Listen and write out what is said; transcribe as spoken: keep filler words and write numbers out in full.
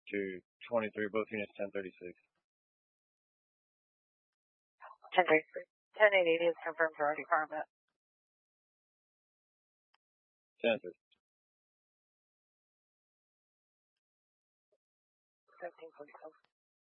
to twenty-three, both units ten thirty-six. ten thirty-three. ten eighty is confirmed for our department. ten thirty. seventeen forty-seven.